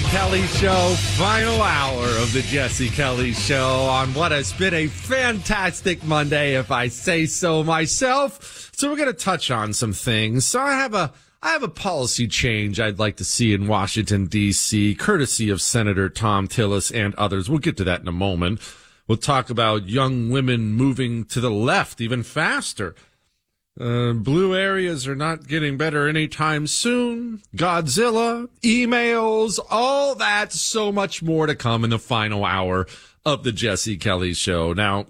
Kelly Show, final hour of the Jesse Kelly Show on what has been a fantastic Monday, if I say so myself. So we're going to touch on some things. So I have a policy change I'd like to see in Washington, D.C., courtesy of Senator Thom Tillis and others. We'll get to that in a moment. We'll talk about young women moving to the left even faster. Blue areas are not getting better anytime soon. Godzilla, emails, all that, so much more to come in the final hour of the Jesse Kelly Show. Now,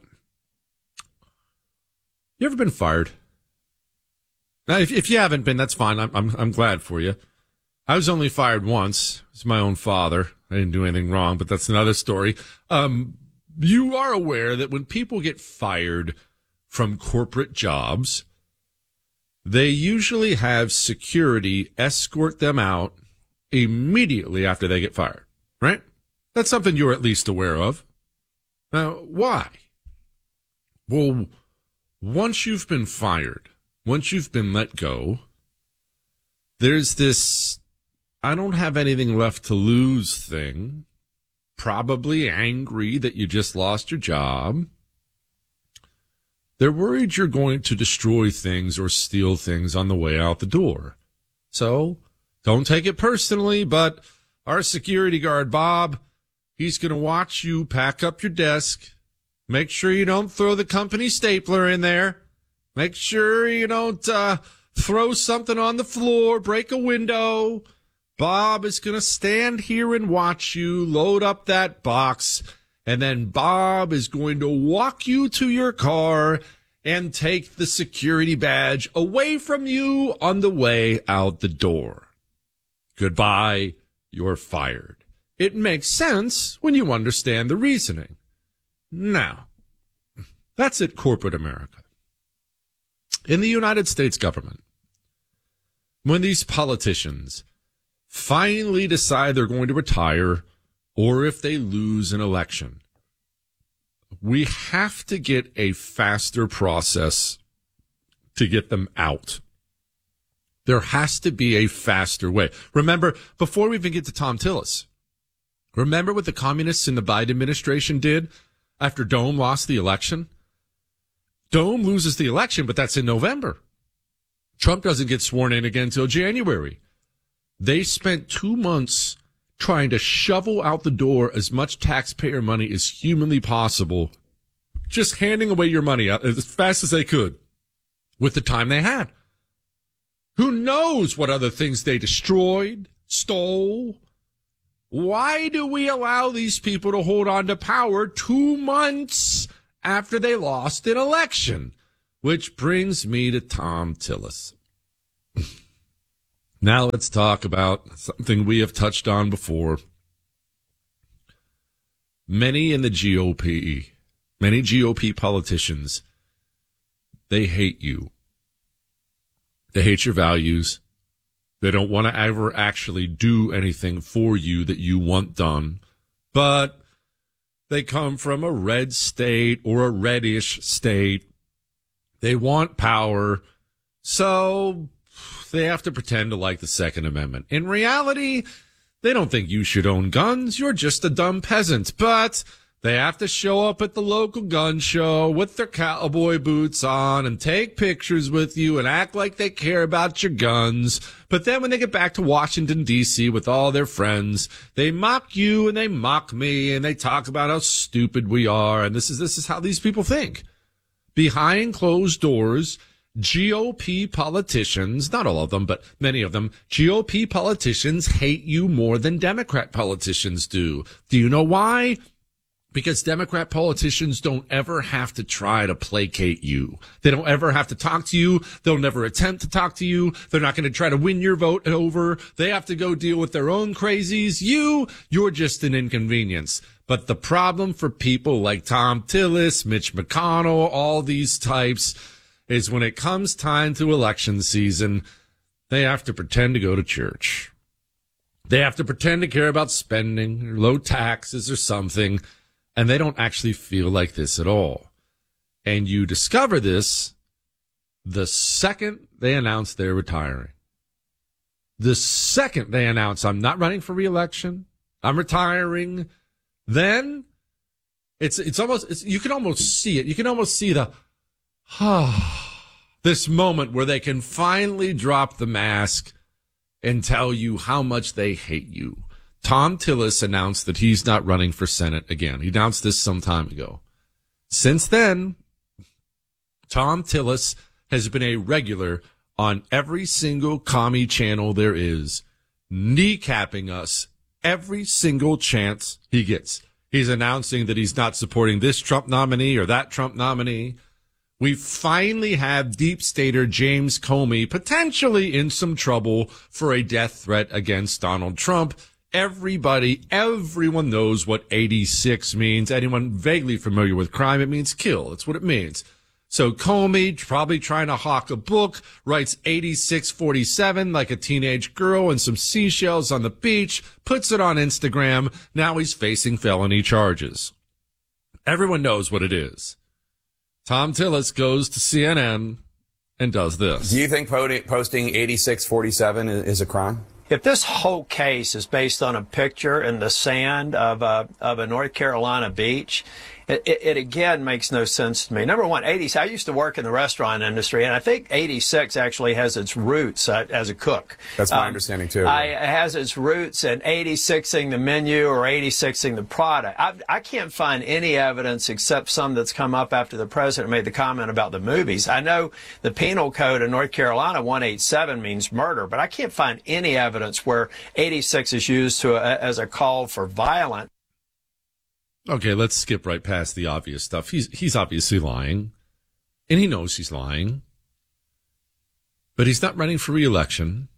you ever been fired? Now, if you haven't been, that's fine. I'm glad for you. I was only fired once. It was my own father. I didn't do anything wrong, but that's another story. You are aware that when people get fired from corporate jobs, they usually have security escort them out immediately after they get fired, right? That's something you're at least aware of. Now, why? Well, once you've been fired, once you've been let go, there's this I don't have anything left to lose thing, probably angry that you just lost your job. They're worried you're going to destroy things or steal things on the way out the door. So don't take it personally, but our security guard, Bob, he's going to watch you pack up your desk. Make sure you don't throw the company stapler in there. Make sure you don't throw something on the floor, break a window. Bob is going to stand here and watch you load up that box. And then Bob is going to walk you to your car and take the security badge away from you on the way out the door. Goodbye, you're fired. It makes sense when you understand the reasoning. Now, that's at corporate America. In the United States government, when these politicians finally decide they're going to retire, or if they lose an election, we have to get a faster process to get them out. There has to be a faster way. Remember, before we even get to Thom Tillis, remember what the communists in the Biden administration did after Dome lost the election? Dome loses the election, but that's in November. Trump doesn't get sworn in again until January. They spent 2 months trying to shovel out the door as much taxpayer money as humanly possible, just handing away your money out as fast as they could with the time they had. Who knows what other things they destroyed, stole? Why do we allow these people to hold on to power 2 months after they lost an election? Which brings me to Thom Tillis. Now let's talk about something we have touched on before. Many in the GOP, many GOP politicians, they hate you. They hate your values. They don't want to ever actually do anything for you that you want done. But they come from a red state or a reddish state. They want power. So they have to pretend to like the Second Amendment. In reality, they don't think you should own guns. You're just a dumb peasant. But they have to show up at the local gun show with their cowboy boots on and take pictures with you and act like they care about your guns. But then when they get back to Washington, D.C. with all their friends, they mock you and they mock me and they talk about how stupid we are. And this is how these people think. Behind closed doors, GOP politicians, not all of them, but many of them, GOP politicians hate you more than Democrat politicians do. Do you know why? Because Democrat politicians don't ever have to try to placate you. They don't ever have to talk to you. They'll never attempt to talk to you. They're not going to try to win your vote over. They have to go deal with their own crazies. You're just an inconvenience. But the problem for people like Thom Tillis, Mitch McConnell, all these types, is when it comes time to election season, they have to pretend to go to church. They have to pretend to care about spending or low taxes or something, and they don't actually feel like this at all. And you discover this the second they announce they're retiring. The second they announce, I'm not running for re-election, I'm retiring. Then it's almost, you can almost see it. You can almost see this moment where they can finally drop the mask and tell you how much they hate you. Tom Tillis announced that he's not running for Senate again. He announced this some time ago. Since then, Tom Tillis has been a regular on every single commie channel there is, kneecapping us every single chance he gets. He's announcing that he's not supporting this Trump nominee or that Trump nominee. We finally have deep stater James Comey potentially in some trouble for a death threat against Donald Trump. Everyone knows what 86 means. Anyone vaguely familiar with crime, it means kill. That's what it means. So Comey, probably trying to hawk a book, writes 8647 like a teenage girl and some seashells on the beach, puts it on Instagram. Now he's facing felony charges. Everyone knows what it is. Tom Tillis goes to CNN and does this. Do you think posting 8647 is a crime? If this whole case is based on a picture in the sand of a North Carolina beach, it again makes no sense to me. Number one, I used to work in the restaurant industry, and I think 86 actually has its roots as a cook. That's my understanding, too. It has its roots in 86ing the menu or 86ing the product. I can't find any evidence except some that's come up after the president made the comment about the movies. I know the penal code in North Carolina, 187, means murder, but I can't find any evidence where 86 is used as a call for violence. Okay, let's skip right past the obvious stuff. He's obviously lying, and he knows he's lying. But he's not running for re-election.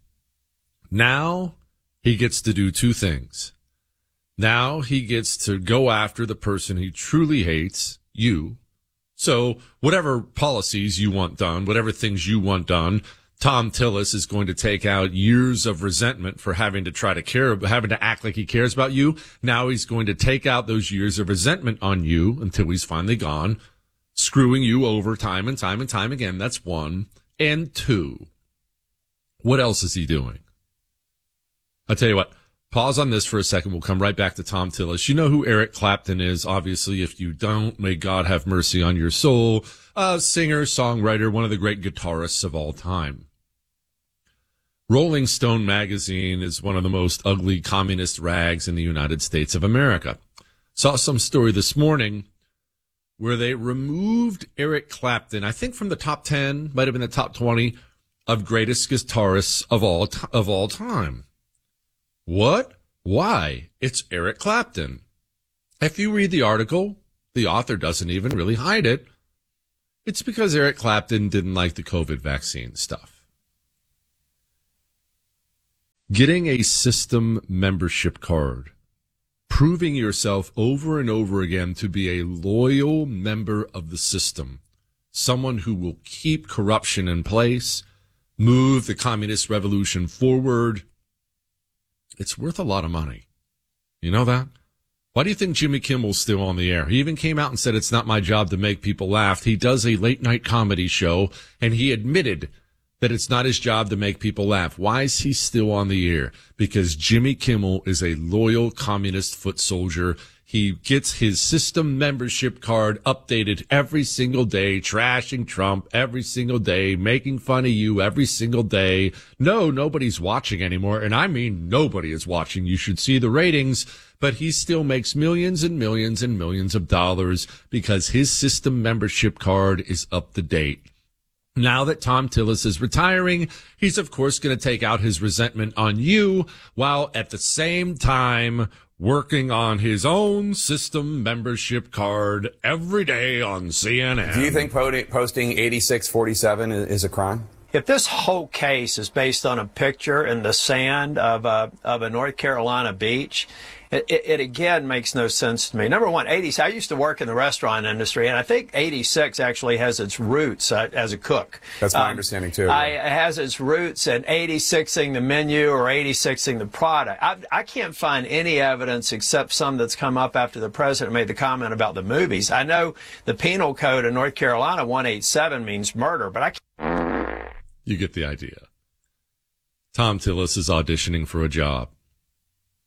Now he gets to do two things. Now he gets to go after the person he truly hates, you. So whatever policies you want done, whatever things you want done, Tom Tillis is going to take out years of resentment for having to act like he cares about you. Now he's going to take out those years of resentment on you until he's finally gone, screwing you over time and time and time again. That's one. And two, what else is he doing? I'll tell you what, pause on this for a second. We'll come right back to Tom Tillis. You know who Eric Clapton is, obviously. If you don't, may God have mercy on your soul. A singer, songwriter, one of the great guitarists of all time. Rolling Stone magazine is one of the most ugly communist rags in the United States of America. Saw some story this morning where they removed Eric Clapton, I think from the top 10, might have been the top 20 of greatest guitarists of all time. What? Why? It's Eric Clapton. If you read the article, the author doesn't even really hide it. It's because Eric Clapton didn't like the COVID vaccine stuff. Getting a system membership card, proving yourself over and over again to be a loyal member of the system, someone who will keep corruption in place, move the communist revolution forward, it's worth a lot of money. You know that? Why do you think Jimmy Kimmel's still on the air? He even came out and said it's not my job to make people laugh. He does a late night comedy show, and he admitted that it's not his job to make people laugh. Why is he still on the air? Because Jimmy Kimmel is a loyal communist foot soldier. He gets his system membership card updated every single day, trashing Trump every single day, making fun of you every single day. No, nobody's watching anymore. And I mean, nobody is watching. You should see the ratings. But he still makes millions and millions and millions of dollars because his system membership card is up to date. Now that Tom Tillis is retiring, he's of course going to take out his resentment on you while at the same time working on his own system membership card every day on CNN. Do you think posting 8647 is a crime? If this whole case is based on a picture in the sand of a North Carolina beach, it again makes no sense to me. Number one, I used to work in the restaurant industry, and I think 86 actually has its roots as a cook. That's my understanding, too. It has its roots in 86ing the menu or 86ing the product. I can't find any evidence except some that's come up after the president made the comment about the movies. I know the penal code in North Carolina, 187, means murder, but I can't. You get the idea. Tom Tillis is auditioning for a job.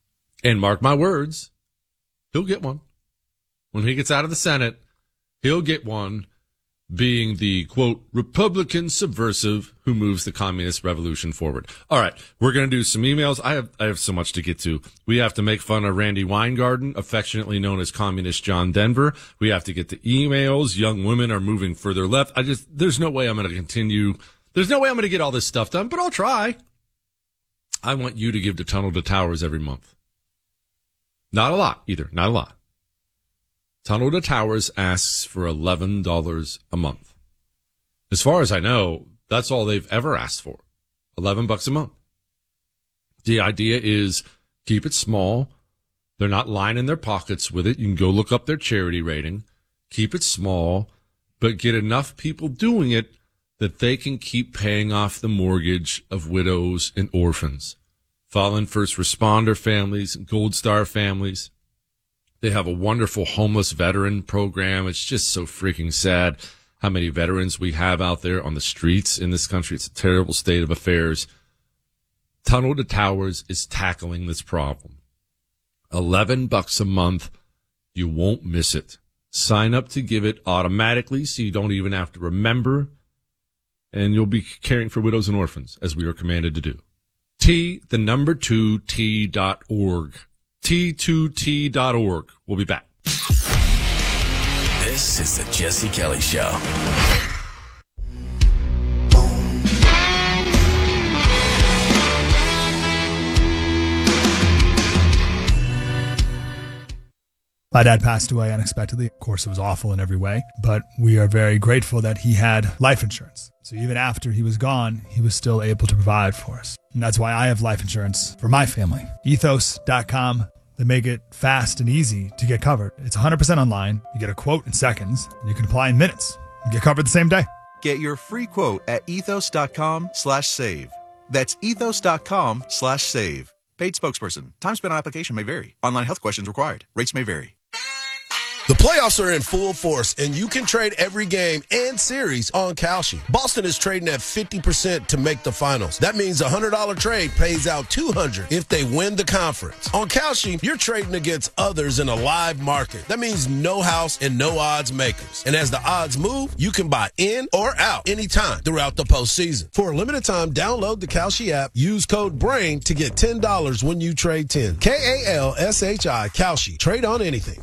And mark my words, he'll get one. When he gets out of the Senate, he'll get one, being the, quote, Republican subversive who moves the communist revolution forward. All right, we're going to do some emails. I have so much to get to. We have to make fun of Randy Weingarten, affectionately known as Communist John Denver. We have to get to emails. Young women are moving further left. There's no way I'm going to continue. There's no way I'm going to get all this stuff done, but I'll try. I want you to give to Tunnel to Towers every month. Not a lot either. Not a lot. Tunnel to Towers asks for $11 a month. As far as I know, that's all they've ever asked for. $11 a month. The idea is keep it small. They're not lining their pockets with it. You can go look up their charity rating. Keep it small, but get enough people doing it that they can keep paying off the mortgage of widows and orphans, fallen first responder families, Gold Star families. They have a wonderful homeless veteran program. It's just so freaking sad how many veterans we have out there on the streets in this country. It's a terrible state of affairs. Tunnel to Towers is tackling this problem. $11 a month. You won't miss it. Sign up to give it automatically so you don't even have to remember. And you'll be caring for widows and orphans as we are commanded to do. T2T.org. T2T.org. We'll be back. This is the Jesse Kelly Show. My dad passed away unexpectedly. Of course, it was awful in every way, but we are very grateful that he had life insurance. So even after he was gone, he was still able to provide for us. And that's why I have life insurance for my family. Ethos.com. They make it fast and easy to get covered. It's 100% online. You get a quote in seconds, and you can apply in minutes and get covered the same day. Get your free quote at ethos.com/save. That's ethos.com/save. Paid spokesperson. Time spent on application may vary. Online health questions required. Rates may vary. The playoffs are in full force, and you can trade every game and series on Kalshi. Boston is trading at 50% to make the finals. That means a $100 trade pays out $200 if they win the conference. On Kalshi, you're trading against others in a live market. That means no house and no odds makers. And as the odds move, you can buy in or out anytime throughout the postseason. For a limited time, download the Kalshi app. Use code BRAIN to get $10 when you trade 10. KALSHI, Kalshi. Trade on anything.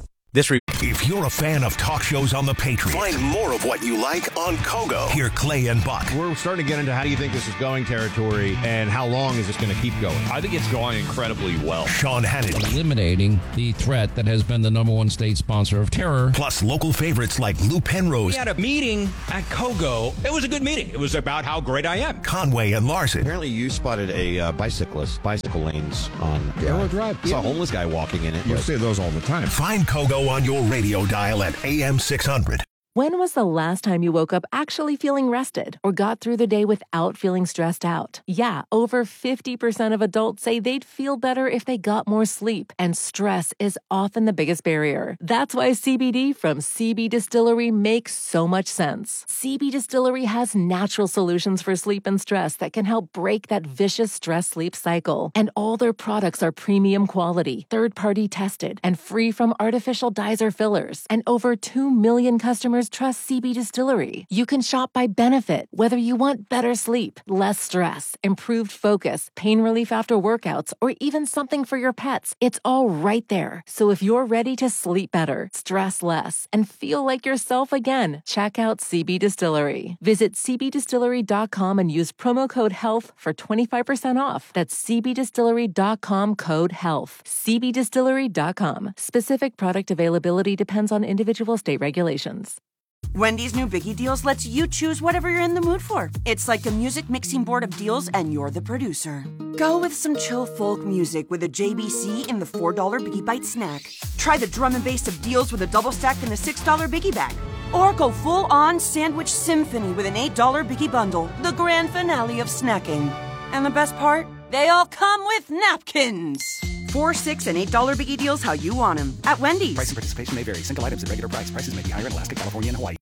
If you're a fan of talk shows on the Patriot, Find more of what you like on Kogo. hear Clay and Buck. We're starting to get into how do you think this is going territory and how long is this going to keep going? I think it's going incredibly well. Sean Hannity. Eliminating the threat that has been the number one state sponsor of terror. Plus local favorites like Lou Penrose. We had a meeting at Kogo. It was a good meeting. It was about how great I am. Conway and Larson. Apparently you spotted a bicycle lanes on Arrow Drive. Saw a homeless guy walking in it. You see those all the time. Find Kogo on your radio dial at AM 600. When was the last time you woke up actually feeling rested or got through the day without feeling stressed out? Yeah, over 50% of adults say they'd feel better if they got more sleep, and stress is often the biggest barrier. That's why CBD from CB Distillery makes so much sense. CB Distillery has natural solutions for sleep and stress that can help break that vicious stress-sleep cycle. And all their products are premium quality, third-party tested, and free from artificial dyes or fillers. And over 2 million customers trust CB Distillery. You can shop by benefit, whether you want better sleep, less stress, improved focus, pain relief after workouts, or even something for your pets. It's all right there. So if you're ready to sleep better, stress less, and feel like yourself again, check out CB Distillery. Visit cbdistillery.com and use promo code HEALTH for 25% off. That's cbdistillery.com code HEALTH. cbdistillery.com. Specific product availability depends on individual state regulations. Wendy's new Biggie Deals lets you choose whatever you're in the mood for. It's like a music mixing board of deals, and you're the producer. Go with some chill folk music with a JBC in the $4 Biggie Bite snack. Try the drum and bass of deals with a double stack in the $6 Biggie Bag. Or go full-on sandwich symphony with an $8 Biggie Bundle, the grand finale of snacking. And the best part? They all come with napkins. $4, $6, and $8 Biggie Deals how you want them. At Wendy's. Price and participation may vary. Single items at regular price. Prices may be higher in Alaska, California, and Hawaii.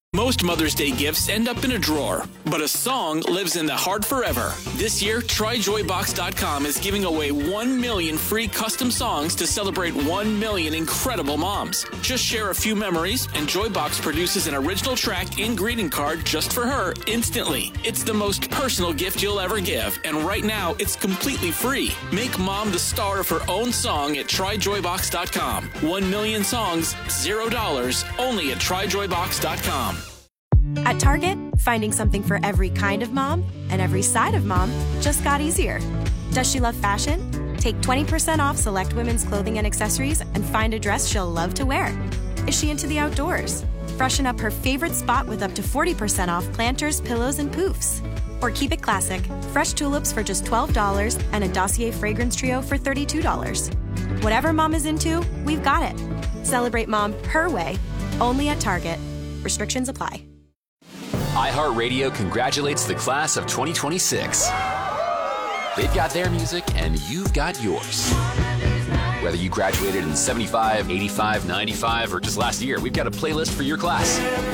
Most Mother's Day gifts end up in a drawer, but a song lives in the heart forever. This year, TryJoyBox.com is giving away 1 million free custom songs to celebrate 1 million incredible moms. Just share a few memories, and Joybox produces an original track and greeting card just for her instantly. It's the most personal gift you'll ever give, and right now, it's completely free. Make mom the star of her own song at TryJoyBox.com. 1 million songs, $0, only at TryJoyBox.com. At Target, finding something for every kind of mom and every side of mom just got easier. Does she love fashion? Take 20% off select women's clothing and accessories and find a dress she'll love to wear. Is she into the outdoors? Freshen up her favorite spot with up to 40% off planters, pillows, and poofs. Or keep it classic, fresh tulips for just $12 and a Dossier fragrance trio for $32. Whatever mom is into, we've got it. Celebrate mom her way, only at Target. Restrictions apply. iHeartRadio congratulates the class of 2026. They've got their music, and you've got yours. Whether you graduated in 75, 85, 95, or just last year, we've got a playlist for your class.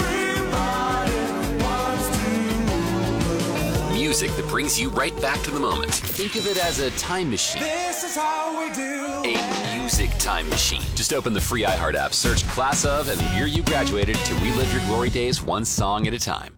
Music that brings you right back to the moment. Think of it as a time machine. This is how we do. A music time machine. Just open the free iHeart app, search Class of, and the year you graduated to relive your glory days one song at a time.